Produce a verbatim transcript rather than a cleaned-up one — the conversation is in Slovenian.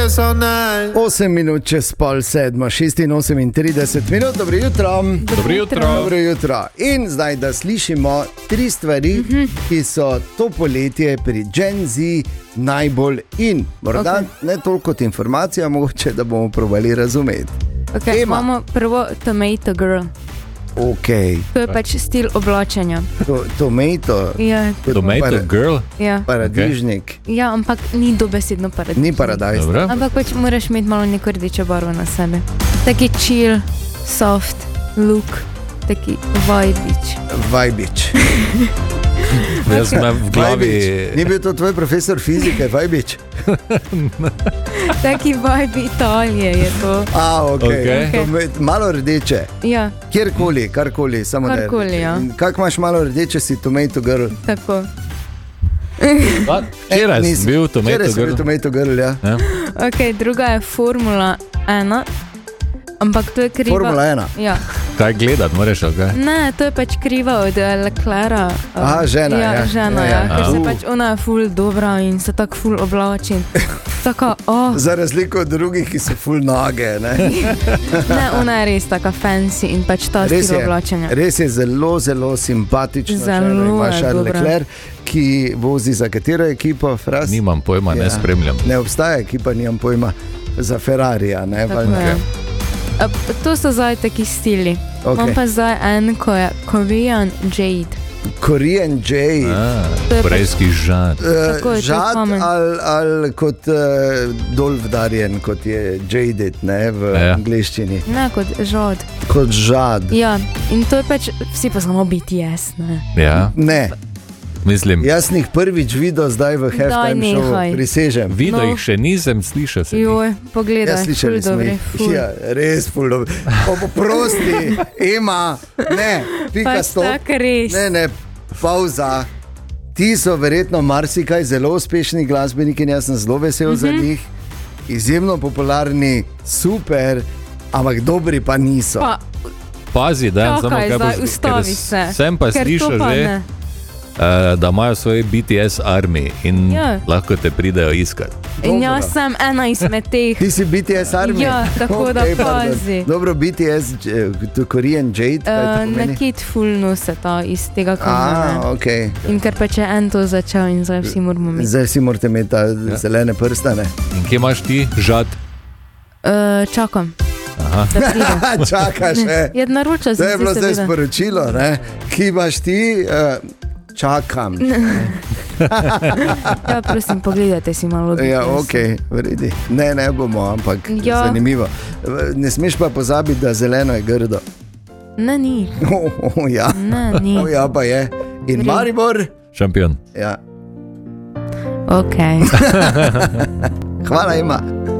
so nice. osem minut čez pol sedma, šestinosemintrideset minut, dobro jutro. Dobro jutro. Dobro jutro. In zdaj, da slišimo tri stvari, mm-hmm. ki so to poletje pri Gen Z najbolj in. Morda okay. ne toliko kot informacija, mogoče, da bomo probali razumeti. Okay, imamo prvo Tomato Girl. Okay. To je pač stil oblačenja. To, tomato? Ja. Tomato para, Girl? Ja. Paradižnik? Okay. Ja, ampak ni dobesedno paradižnik. Ni paradajz. Ampak pač moraš imeti malo neko rdečo barvo na sebi. Taki chill, soft look, taki vajbič. Vajbič. Jaz imam v glavi... Vajbič. Ni bil to tvoj profesor fizike, Vajbič? Taki vibe Italije je to. A, ok. okay. okay. Malo rdeče. Ja. Kjerkoli, karkoli. Samo karkoli, ja. Kak imaš malo rdeče, si Tomato Girl? Tako. Včeraj e, sem bil Tomato Girl. Včeraj sem bil Tomato Girl, ja. ja. Ok, druga je Formula ena. Ampak to je kriva... Formula ena? Ja. Kaj gledat, moraš, ali kaj? Ne, to je pač kriva od Leclerca. Aha, žena, ja. Ja, žena, ja. ja. ja. Ker se pač ona je ful dobra in se tak ful oblači. Taka, oh. Za razliko od drugih, ki so ful nage, ne? Ne, ona je res taka fancy in pač ta stil oblačenja. Res je zelo, zelo simpatično. Zelo je dobra. Leclerc, ki vozi za katero ekipo, Fras? Nimam pojma, ja. ne spremljam. Ne obstaja ekipa, nimam pojma, za Ferrarija, ne? A, to so zdaj taki stili. Okay. Imam pa zdaj en, ko je Korean Jade. Korean Jade. Ah, korejski žad. Uh, žad ali al kot uh, dolvdarjen, kot je Jaded, ne, v ja. angleščini. Ne, kot žad. Kot žad. Ja, in to je pač, vsi pa samo B T S, ne. Ja. Ne. Mislim. Jaz jih prvič videl zdaj v halftime show, prisežem. Videl no. jih še nisem, slišal sem. Joj, pogledaj, ja, ful dobri. Ja, res ful dobri. Poprosti, Ema, ne, pika stop. Tak res. Ne, ne, pauza. Ti so verjetno marsikaj zelo uspešni glasbeniki in jaz sem zelo vesel mm-hmm. za njih. Izjemno popularni, super, ampak dobri pa niso. Pa, Pazi, da samo kaj zdaj, ustavi se. Sem pa slišal že. Ne. Uh, da imajo svoje B T S army in ja. lahko te pridejo iskat. In jaz sem ena izmed teh. Ti si B T S army? Ja, tako okay, da pazi. Dobro, B T S, to Korean Jade, kaj to pomeni? Uh, Nekit full noseta iz tega kanala. Ah, ok. In ker pa če en to začel in zdaj vsi moramo imeti. Zdaj vsi morate imeti ta ja. zelene prstane. In kje imaš ti žad? Uh, čakam. Aha. Čakaš, ne? Je naročil sem si seveda. To je bilo zdaj sporočilo, ne? Kje imaš ti... Uh, Čakam. Ja, prosim, pogledajte si malo. Ja, ok, vredi. Ne, ne bomo, ampak ja. zanimivo. Ne smeš pa pozabiti, da zeleno je grdo. Ne, ni. Oh, oh, ja. Ne, ni. Oh, ja, pa je. In Maribor? Šampion. Ja. Ok. Hvala, Ima.